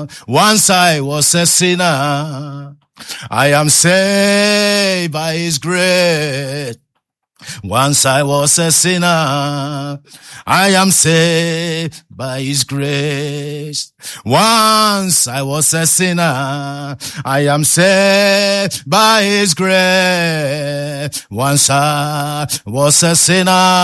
Once I was a sinner. I am saved by his grace. Once I was a sinner, I am saved by his grace. Once I was a sinner, I am saved by his grace. Once I was a sinner.